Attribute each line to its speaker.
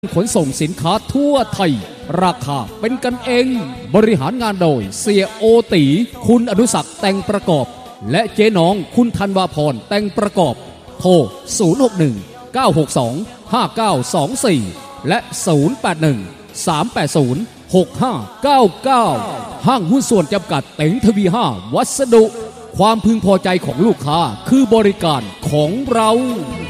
Speaker 1: ขนส่งสินค้าทั่วไทยราคาเป็นกันเองบริหารงานโดยเสียโอตีคุณอนุศักดิ์แต่งประกอบและเจ๊น้องคุณธันวาพรแต่งประกอบโทร061 962 5924และ081 380 6599ห้างหุ้นส่วนจำกัดเต็งทวี5วัสดุความพึงพอใจของลูกค้าคือบริการของเรา